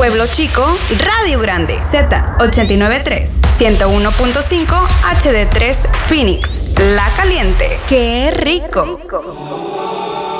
Pueblo Chico, Radio Grande, Z89.3, 101.5 HD3 Phoenix, La Caliente. ¡Qué rico!